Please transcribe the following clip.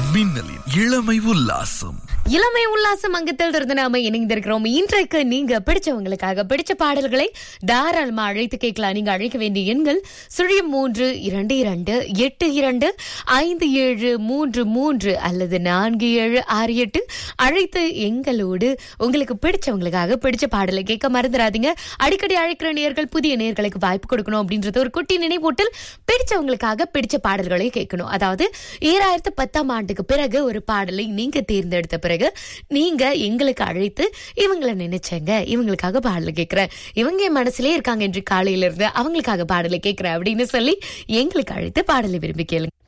மின்னலின் இளமை உல்லாசம். இளமை உல்லாசம் அங்கத்தில் இருந்து நாம இணைந்திருக்கிறோம். இன்றைக்கு நீங்க பிடிச்சவங்களுக்காக பிடிச்ச பாடல்களை தாராளமா அழைத்து கேட்கலாம். நீங்க அழைக்க வேண்டிய எண்கள் 0322825733 அல்லது 4768. அழைத்து எங்களோடு உங்களுக்கு பிடிச்சவங்களுக்காக பிடிச்ச பாடலை கேட்க மறந்துடாதீங்க. அடிக்கடி அழைக்கிற நேயர்கள் புதிய நேயர்களுக்கு வாய்ப்பு கொடுக்கணும் அப்படின்றது ஒரு குட்டி நினைவூட்டல். பிடிச்சவங்களுக்காக பிடிச்ச பாடல்களை கேட்கணும். அதாவது 2010ஆம் ஆண்டுக்கு பிறகு ஒரு பாடலை நீங்க தேர்ந்தெடுத்த பிறகு நீங்க எங்களுக்கு அழைத்து இவங்களை நினைச்சேங்க, இவங்களுக்காக பாடலை கேட்கிறேன், இவங்க என் மனசுலயே இருக்காங்க என்று காலையில இருந்து அவங்களுக்காக பாடலை கேட்கிறேன் அப்படின்னு சொல்லி எங்களுக்கு அழைத்து பாடலை விரும்பி கேளுங்க.